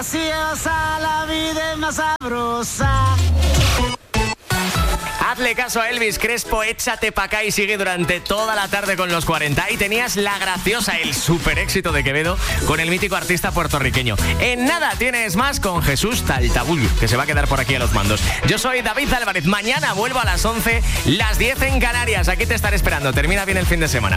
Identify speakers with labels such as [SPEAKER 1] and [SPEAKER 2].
[SPEAKER 1] graciosa, la vida es más sabrosa.
[SPEAKER 2] Hazle caso a Elvis Crespo, échate pa' acá y sigue durante toda la tarde con los 40. Y tenías La Graciosa, el super éxito de Quevedo con el mítico artista puertorriqueño. En nada tienes más con Jesús Taltabullo, que se va a quedar por aquí a los mandos. Yo soy David Álvarez, mañana vuelvo a las 11, las 10 en Canarias. Aquí te estaré esperando, termina bien el fin de semana.